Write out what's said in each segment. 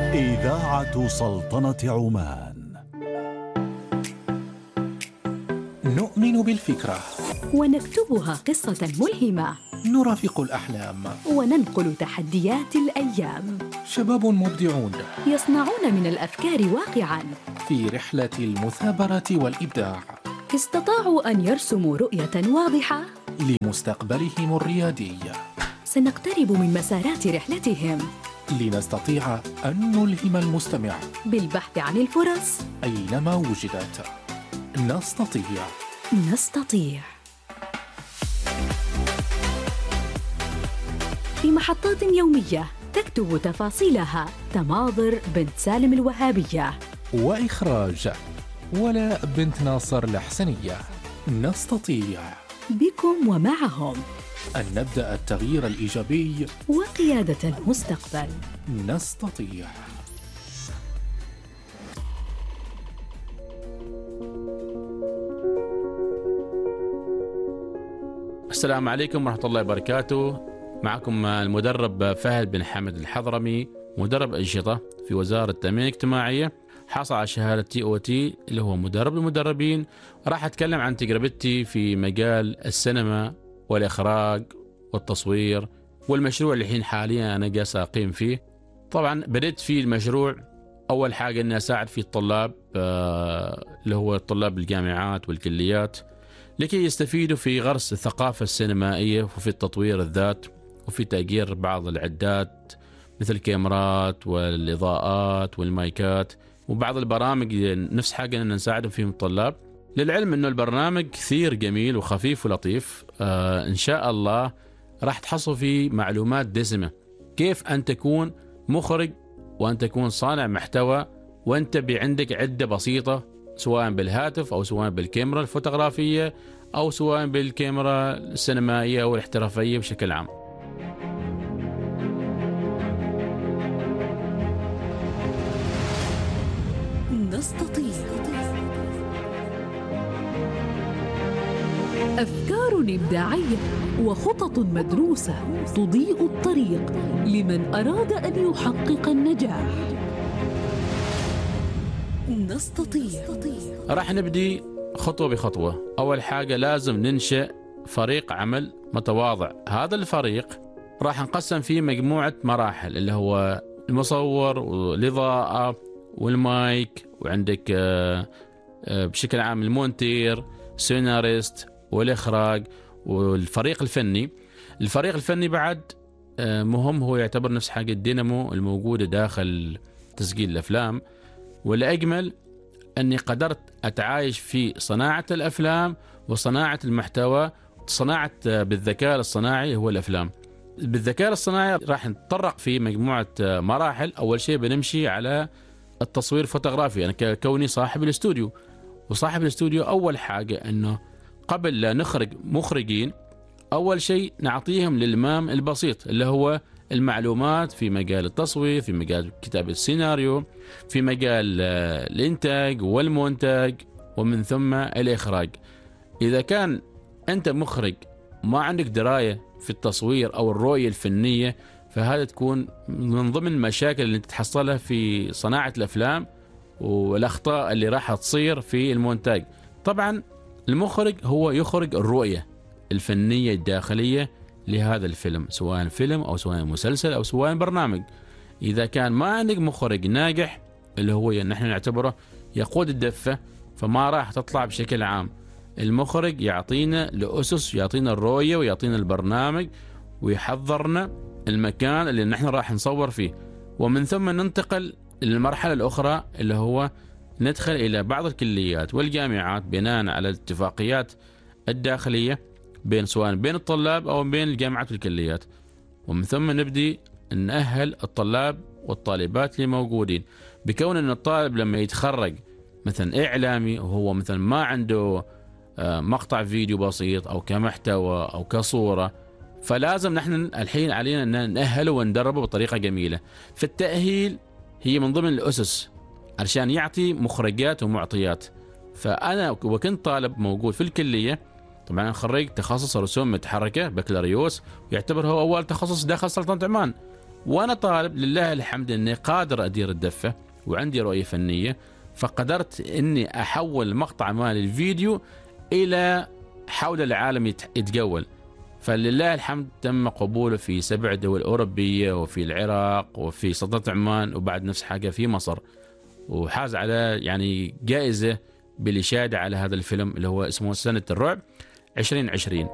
إذاعة سلطنة عمان. نؤمن بالفكرة ونكتبها قصة ملهمة، نرافق الأحلام وننقل تحديات الأيام. شباب مبدعون يصنعون من الأفكار واقعاً في رحلة المثابرة والإبداع. استطاعوا أن يرسموا رؤية واضحة لمستقبلهم الريادي. سنقترب من مسارات رحلتهم لنستطيع أن نلهم المستمع بالبحث عن الفرص أينما وجدت. نستطيع. في محطات يومية تكتب تفاصيلها تماضر بنت سالم الوهابية، وإخراج ولا بنت ناصر الحسنية. نستطيع بكم ومعهم أن نبدأ التغيير الإيجابي وقيادة المستقبل. نستطيع. السلام عليكم ورحمة الله وبركاته. معكم المدرب فهد بن حمد الحضرمي، مدرب أنشطة في وزارة التنمية الاجتماعية، حاصل على شهادة TOT اللي هو مدرب المدربين. راح أتكلم عن تجربتي في مجال السينما والإخراج والتصوير والمشروع اللي الحين حاليا أنا جالس أقيم فيه. طبعا بدأت في المشروع أول حاجة أني أساعد في الطلاب اللي هو طلاب الجامعات والكليات لكي يستفيدوا في غرس الثقافة السينمائية وفي التطوير الذات وفي تأجير بعض العدات مثل الكاميرات والإضاءات والمايكات وبعض البرامج نفس حاجة أن نساعدهم فيهم الطلاب. للعلم أنه البرنامج كثير جميل وخفيف ولطيف. إن شاء الله راح تحصل فيه معلومات دسمة كيف أن تكون مخرج وأن تكون صانع محتوى وأنت عندك عدة بسيطة، سواء بالهاتف أو سواء بالكاميرا الفوتوغرافية أو سواء بالكاميرا السينمائية أو الاحترافية بشكل عام. نستطيع. أفكار إبداعية وخطط مدروسة تضيء الطريق لمن أراد أن يحقق النجاح. نستطيع. راح نبدي خطوة بخطوة. أول حاجة لازم ننشئ فريق عمل متواضع. هذا الفريق راح نقسم فيه مجموعة مراحل اللي هو المصور والإضاءة والمايك، وعندك بشكل عام المونتير، سيناريست، والإخراج، والفريق الفني. الفريق الفني بعد مهم، هو يعتبر نفس حاجة الدينامو الموجودة داخل تسجيل الأفلام. والأجمل أني قدرت أتعايش في صناعة الأفلام وصناعة المحتوى، صناعة بالذكاء الصناعي هو الأفلام. بالذكاء الصناعي راح نتطرق في مجموعة مراحل. أول شيء بنمشي على التصوير الفوتوغرافي. أنا كوني صاحب الاستوديو، وصاحب الاستوديو أول حاجة أنه قبل لا نخرج مخرجين أول شيء نعطيهم الإلمام البسيط اللي هو المعلومات في مجال التصوير، في مجال كتابة السيناريو، في مجال الإنتاج والمونتاج، ومن ثم الإخراج. إذا كان أنت مخرج ما عندك دراية في التصوير أو الرؤية الفنية، فهذا تكون من ضمن المشاكل اللي تتحصلها في صناعة الأفلام والأخطاء اللي راح تصير في المونتاج. طبعا المخرج هو يخرج الرؤية الفنية الداخلية لهذا الفيلم، سواء فيلم أو سواء مسلسل أو سواء برنامج. إذا كان ما عندك مخرج ناجح اللي هو نحن نعتبره يقود الدفة، فما راح تطلع بشكل عام. المخرج يعطينا الأسس، يعطينا الرؤية، ويعطينا البرنامج، ويحضرنا المكان اللي نحن راح نصور فيه، ومن ثم ننتقل للمرحلة الأخرى اللي هو ندخل إلى بعض الكليات والجامعات بناء على الاتفاقيات الداخلية سواء بين الطلاب أو بين الجامعات والكليات، ومن ثم نبدي نأهل الطلاب والطالبات اللي موجودين. بكون أن الطالب لما يتخرج مثلا إعلامي وهو مثلا ما عنده مقطع فيديو بسيط أو كمحتوى أو كصورة، فلازم نحن الحين علينا أن نأهله وندربه بطريقة جميلة. فالتأهيل هي من ضمن الأسس علشان يعطي مخرجات ومعطيات. فأنا وكنت طالب موجود في الكلية، طبعا خريج تخصص رسوم متحركة بكالوريوس، ويعتبر هو أول تخصص داخل سلطنة عمان، وأنا طالب لله الحمد أني قادر أدير الدفة وعندي رؤية فنية، فقدرت أني أحول مقطع مال الفيديو إلى حول العالم يتجول. فلله الحمد تم قبوله في 7 دول أوروبية وفي العراق وفي سلطنة عمان، وبعد نفس حاجة في مصر، وحاز على يعني جائزة بالإشادة على هذا الفيلم اللي هو اسمه سنة الرعب 2020.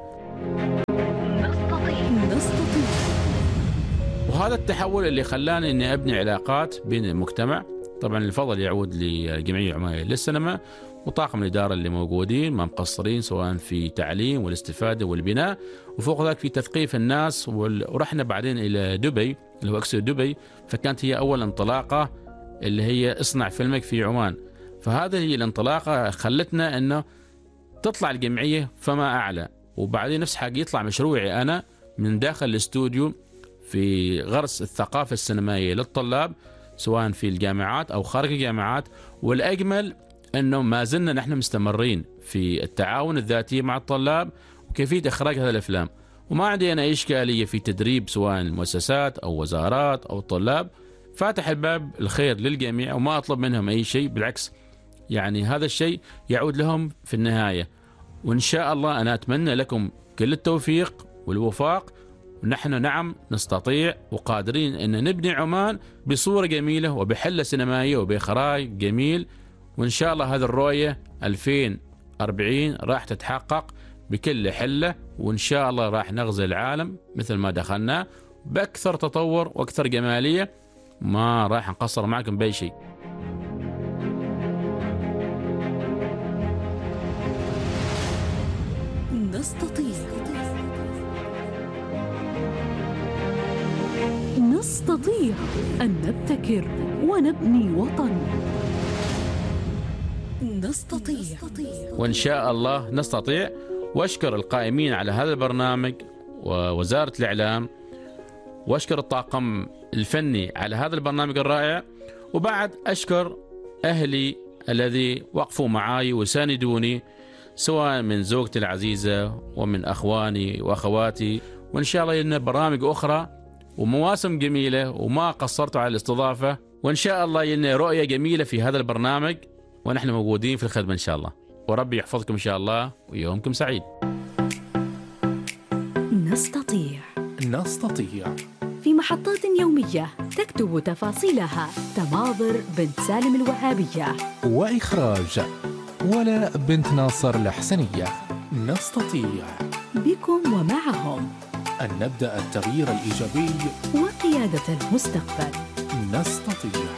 وهذا التحول اللي خلاني أني أبني علاقات بين المجتمع. طبعا الفضل يعود للجمعية العمانية للسينما وطاقم الإدارة اللي موجودين ما مقصرين، سواء في تعليم والاستفادة والبناء، وفوق ذلك في تثقيف الناس. ورحنا بعدين إلى دبي اللي هو أكسو دبي، فكانت هي أول انطلاقة اللي هي اصنع فيلمك في عمان. فهذه هي الانطلاقة خلتنا أنه تطلع الجمعية فما أعلى. وبعدين نفس حاجة يطلع مشروعي أنا من داخل الاستوديو في غرس الثقافة السينمائية للطلاب سواء في الجامعات أو خارج الجامعات. والأجمل أنه ما زلنا نحن مستمرين في التعاون الذاتي مع الطلاب وكيفية إخراج هذه الأفلام، وما عندي أنا إشكالية في تدريب سواء المؤسسات أو وزارات أو الطلاب. فاتح الباب الخير للجميع وما أطلب منهم أي شيء، بالعكس يعني هذا الشيء يعود لهم في النهاية. وإن شاء الله أنا أتمنى لكم كل التوفيق والوفاق، ونحن نعم نستطيع وقادرين أن نبني عمان بصورة جميلة وبحلة سينمائية وبإخراج جميل. وإن شاء الله هذه الرؤية 2040 راح تتحقق بكل حلة، وإن شاء الله راح نغزو العالم مثل ما دخلنا بأكثر تطور وأكثر جمالية. ما راح نقصر معكم بأي شيء. نستطيع أن نبتكر ونبني وطن. نستطيع. وإن شاء الله نستطيع. وأشكر القائمين على هذا البرنامج ووزارة الإعلام، وأشكر الطاقم الفني على هذا البرنامج الرائع، وبعد أشكر أهلي الذي وقفوا معي وساندوني سواء من زوجتي العزيزة ومن أخواني وأخواتي. وإن شاء الله لنا برامج أخرى ومواسم جميلة وما قصرتوا على الاستضافة، وإن شاء الله لنا رؤية جميلة في هذا البرنامج ونحن موجودين في الخدمة إن شاء الله. وربي يحفظكم إن شاء الله ويومكم سعيد. نستطيع. في محطات يومية تكتب تفاصيلها تماظر بنت سالم الوهابية، وإخراج ولاء بنت ناصر الحسنية. نستطيع بكم ومعهم أن نبدأ التغيير الإيجابي وقيادة المستقبل. نستطيع.